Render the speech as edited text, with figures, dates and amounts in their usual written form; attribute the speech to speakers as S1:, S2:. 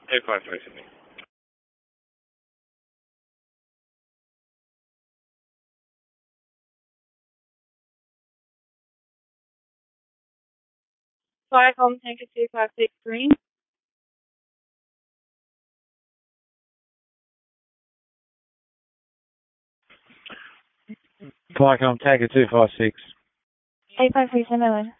S1: 853
S2: Flight home tanker 256 green.
S3: Flycom Tanker 256.
S2: 853 St. Ellen.